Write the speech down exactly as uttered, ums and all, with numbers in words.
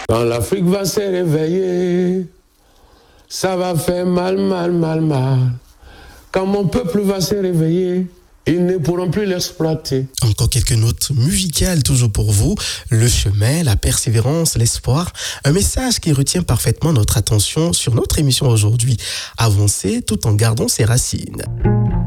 Quand l'Afrique va se réveiller, ça va faire mal, mal, mal, mal. Quand mon peuple va se réveiller, ils ne pourront plus l'exploiter. Encore quelques notes musicales toujours pour vous. Le chemin, la persévérance, l'espoir. Un message qui retient parfaitement notre attention sur notre émission aujourd'hui. Avancer tout en gardant ses racines.